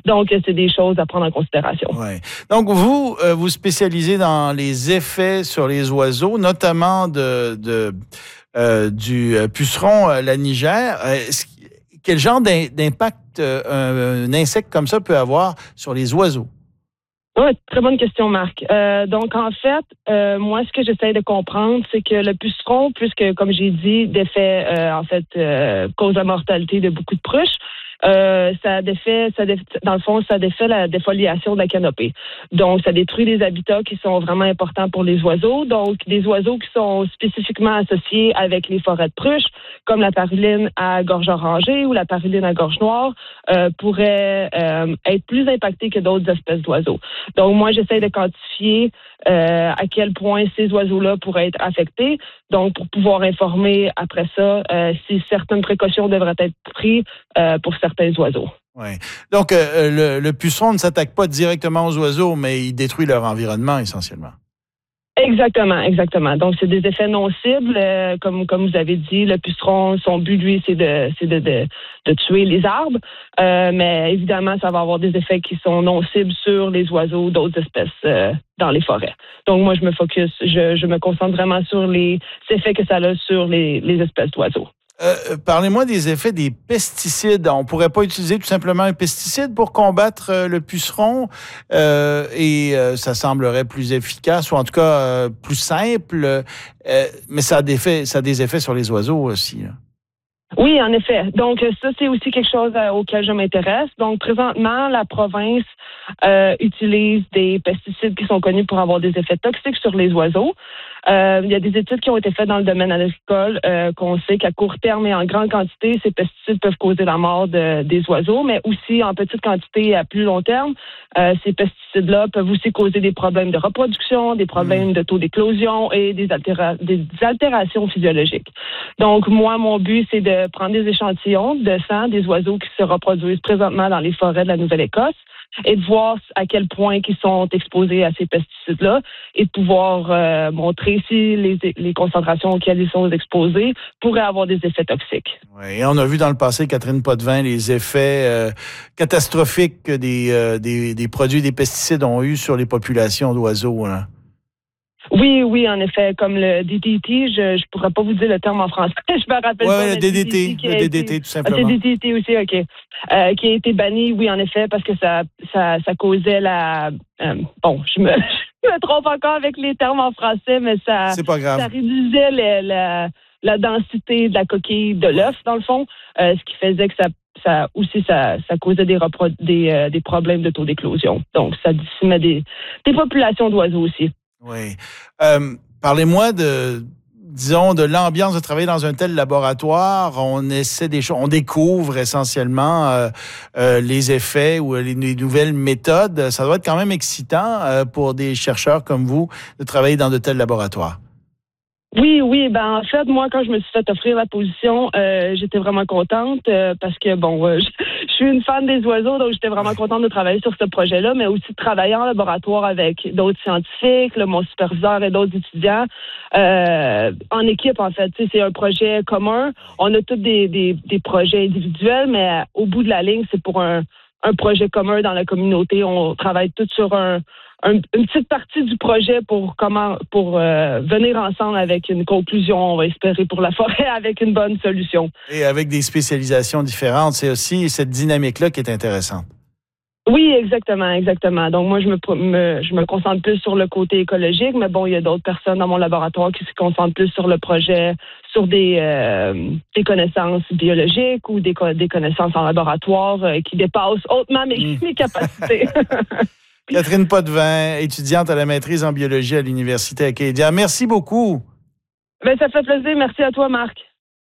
Donc, c'est des choses à prendre en considération. Ouais. Donc, vous vous spécialisez dans les effets sur les oiseaux, notamment du puceron lanigeère. Quel genre d'impact un insecte comme ça peut avoir sur les oiseaux? Oui, très bonne question, Marc. Donc, en fait, moi, ce que j'essaie de comprendre, c'est que le puceron, puisque, comme j'ai dit, cause la mortalité de beaucoup de pruches, ça défait, dans le fond, ça défait la défoliation de la canopée. Donc, ça détruit des habitats qui sont vraiment importants pour les oiseaux. Donc, des oiseaux qui sont spécifiquement associés avec les forêts de pruches, comme la paruline à gorge orangée ou la paruline à gorge noire, pourraient être plus impactés que d'autres espèces d'oiseaux. Donc, moi, j'essaie de quantifier à quel point ces oiseaux-là pourraient être affectés. Donc, pour pouvoir informer après ça si certaines précautions devraient être prises pour certains oiseaux. Oui. Donc, le puceron ne s'attaque pas directement aux oiseaux, mais il détruit leur environnement essentiellement. Exactement. Donc, c'est des effets non cibles. Comme vous avez dit, le puceron, son but, lui, c'est de tuer les arbres. Mais évidemment, ça va avoir des effets qui sont non cibles sur les oiseaux d'autres espèces dans les forêts. Donc, moi, je me concentre vraiment sur les effets que ça a sur les espèces d'oiseaux. Parlez-moi des effets des pesticides. On ne pourrait pas utiliser tout simplement un pesticide pour combattre le puceron et ça semblerait plus efficace ou en tout cas plus simple, mais ça a des effets sur les oiseaux aussi. Là. Oui, en effet. Donc, ça, c'est aussi quelque chose auquel je m'intéresse. Donc, présentement, la province utilise des pesticides qui sont connus pour avoir des effets toxiques sur les oiseaux. Il y a des études qui ont été faites dans le domaine agricole qu'on sait qu'à court terme et en grande quantité, ces pesticides peuvent causer la mort des oiseaux, mais aussi en petite quantité et à plus long terme, ces pesticides-là peuvent aussi causer des problèmes de reproduction, des problèmes de taux d'éclosion et des altérations physiologiques. Donc, moi, mon but, c'est de prendre des échantillons de sang des oiseaux qui se reproduisent présentement dans les forêts de la Nouvelle-Écosse et de voir à quel point ils sont exposés à ces pesticides-là et de pouvoir montrer si les concentrations auxquelles ils sont exposés pourraient avoir des effets toxiques. Oui, et on a vu dans le passé, Catherine Potvin, les effets catastrophiques que des produits, des pesticides ont eu sur les populations d'oiseaux. Hein. Oui, en effet, comme le DDT, je pourrais pas vous dire le terme en français. Je me rappelle pas. Oui, le DDT, tout simplement. Le DDT aussi, OK. Qui a été banni, oui, en effet, parce que ça causait la... je me trompe encore avec les termes en français, mais c'est pas grave. Ça réduisait la densité de la coquille de l'œuf, dans le fond, ce qui faisait que ça causait des problèmes de taux d'éclosion. Donc, ça décimait des populations d'oiseaux aussi. Oui. Parlez-moi de l'ambiance de travailler dans un tel laboratoire. On essaie des choses, on découvre essentiellement les effets ou les nouvelles méthodes. Ça doit être quand même excitant pour des chercheurs comme vous de travailler dans de tels laboratoires. Oui, en fait, moi, quand je me suis fait offrir la position, j'étais vraiment contente parce que, je suis une fan des oiseaux, donc j'étais vraiment contente de travailler sur ce projet-là, mais aussi de travailler en laboratoire avec d'autres scientifiques, mon superviseur et d'autres étudiants, en équipe, en fait. C'est un projet commun. On a tous des projets individuels, mais au bout de la ligne, c'est pour un projet commun dans la communauté. On travaille tous sur une petite partie du projet pour venir ensemble avec une conclusion, on va espérer, pour la forêt avec une bonne solution. Et avec des spécialisations différentes, c'est aussi cette dynamique-là qui est intéressante. Oui, exactement. Donc, moi, je me concentre plus sur le côté écologique, mais il y a d'autres personnes dans mon laboratoire qui se concentrent plus sur le projet, sur des connaissances biologiques ou des connaissances en laboratoire qui dépassent hautement mes capacités. Catherine Potvin, étudiante à la maîtrise en biologie à l'Université Acadien. Merci beaucoup. Ça fait plaisir. Merci à toi, Marc.